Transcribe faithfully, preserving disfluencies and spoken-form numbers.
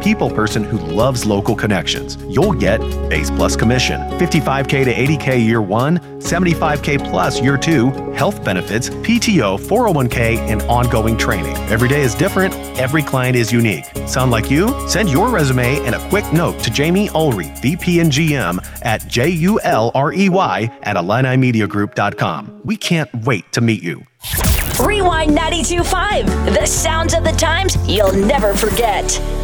people person who loves local connections. You'll get base plus commission, fifty-five K to eighty K year one, seventy-five K plus year two, health benefits, P T O, four oh one K, and ongoing training. Every day is different. Every client is unique. Sound like you? Send your resume and a quick note to Jamie Ulrey, V P and G M at J U L R E Y at Illini Media Group dot com. We can't wait to meet you. Rewind ninety-two point five, the sounds of the times you'll never forget.